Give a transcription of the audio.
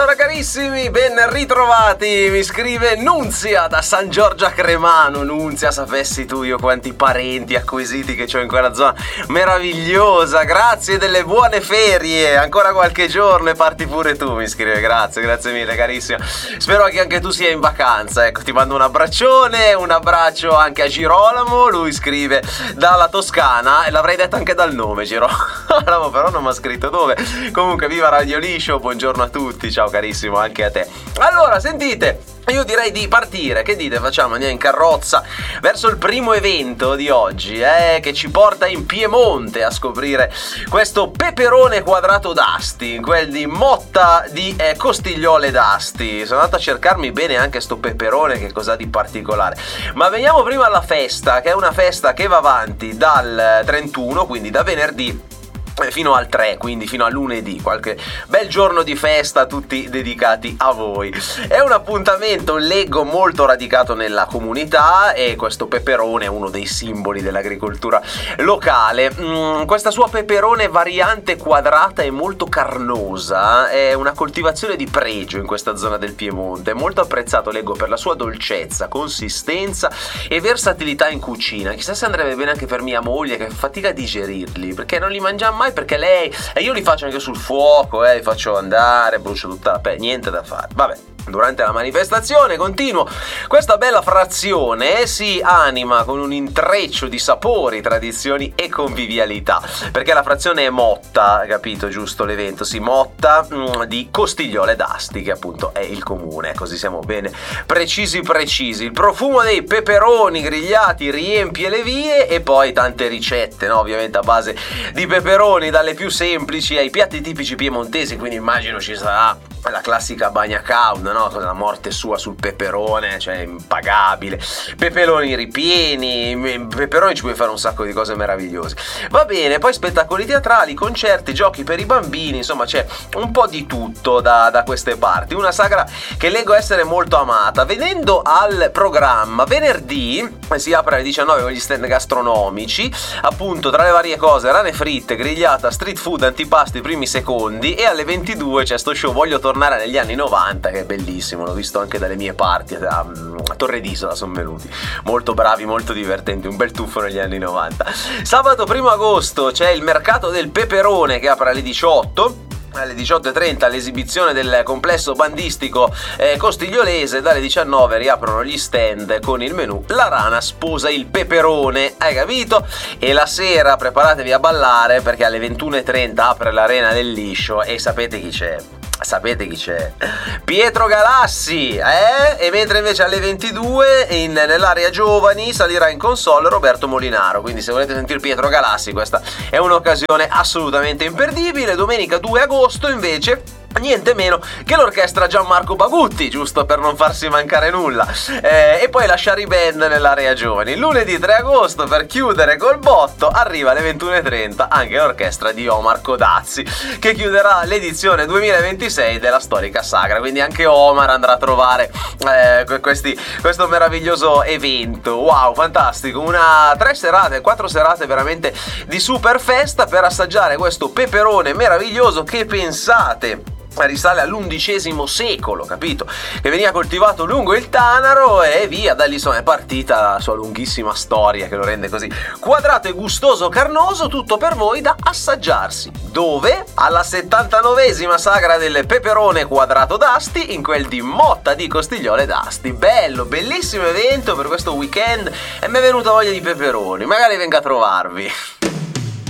Allora carissimi, ben ritrovati, mi scrive Nunzia da San Giorgio a Cremano. Nunzia, sapessi tu io quanti parenti acquisiti che ho in quella zona meravigliosa. Grazie delle buone ferie, ancora qualche giorno e parti pure tu, mi scrive. Grazie mille carissima. Spero che anche tu sia in vacanza, ecco, ti mando un abbraccione, un abbraccio anche a Girolamo. Lui scrive dalla Toscana e l'avrei detto anche dal nome, Girolamo, però non mi ha scritto dove. Comunque viva Radio Liscio, buongiorno a tutti, ciao carissimo anche a te. Allora sentite, io direi di partire, che dite? Facciamo, andiamo in carrozza verso il primo evento di oggi, che ci porta in Piemonte a scoprire questo peperone quadrato d'Asti, quel di Motta di Costigliole d'Asti. Sono andato a cercarmi bene anche sto peperone, che cos'ha di particolare. Ma veniamo prima alla festa, che è una festa che va avanti dal 31, quindi da venerdì fino al 3, quindi fino a lunedì, qualche bel giorno di festa tutti dedicati a voi. È un appuntamento, leggo, molto radicato nella comunità e questo peperone è uno dei simboli dell'agricoltura locale. Questa sua peperone variante quadrata e molto carnosa è una coltivazione di pregio in questa zona del Piemonte, è molto apprezzato, leggo, per la sua dolcezza, consistenza e versatilità in cucina. Chissà se andrebbe bene anche per mia moglie, che fatica a digerirli perché non li mangiamo mai, perché lei, e io li faccio anche sul fuoco, li faccio andare, brucio tutta la pelle, niente da fare, vabbè. Durante la manifestazione, continuo, questa bella frazione si anima con un intreccio di sapori, tradizioni e convivialità, perché la frazione è Motta, capito giusto l'evento? Sì, Motta di Costigliole d'Asti, che appunto è il comune, così siamo bene precisi. Il profumo dei peperoni grigliati riempie le vie e poi tante ricette, no? Ovviamente a base di peperoni, dalle più semplici ai piatti tipici piemontesi, quindi immagino ci sarà la classica bagna cauda, no? La morte sua sul peperone, cioè impagabile. Peperoni ripieni, peperoni, ci puoi fare un sacco di cose meravigliose. Va bene, poi spettacoli teatrali, concerti, giochi per i bambini, insomma c'è un po' di tutto da queste parti. Una sagra che leggo essere molto amata. Venendo al programma, venerdì si apre alle 19 con gli stand gastronomici, appunto tra le varie cose rane fritte, grigliata, street food, antipasti, primi, secondi, e alle 22 c'è sto show Voglio tornare negli anni 90, che è bellissimo, l'ho visto anche dalle mie parti, a Torre d'Isola sono venuti, molto bravi, molto divertenti, un bel tuffo negli anni 90. Sabato 1 agosto c'è il mercato del peperone che apre alle 18. Alle 18:30 l'esibizione del complesso bandistico costigliolese, dalle 19 riaprono gli stand con il menù La rana sposa il peperone, hai capito? E la sera preparatevi a ballare, perché alle 21:30 apre l'Arena del Liscio e sapete chi c'è? Pietro Galassi, E mentre invece alle 22 nell'area giovani salirà in console Roberto Molinaro, quindi se volete sentire Pietro Galassi questa è un'occasione assolutamente imperdibile. Domenica 2 agosto invece niente meno che l'orchestra Gianmarco Bagutti, giusto per non farsi mancare nulla, e poi la Shari Band nell'area giovani. Lunedì 3 agosto, per chiudere col botto, arriva alle 21:30 anche l'orchestra di Omar Codazzi, che chiuderà l'edizione 2026 della storica sagra, quindi anche Omar andrà a trovare questo meraviglioso evento. Wow, fantastico, 4 serate veramente di super festa per assaggiare questo peperone meraviglioso che, pensate, risale all'XI secolo, capito? Che veniva coltivato lungo il Tanaro e via, da lì insomma è partita la sua lunghissima storia che lo rende così quadrato e gustoso, carnoso, tutto per voi da assaggiarsi. Dove? Alla 79esima sagra del peperone quadrato d'Asti, in quel di Motta di Costigliole d'Asti. Bello, bellissimo evento per questo weekend e mi è venuta voglia di peperoni, magari venga a trovarvi.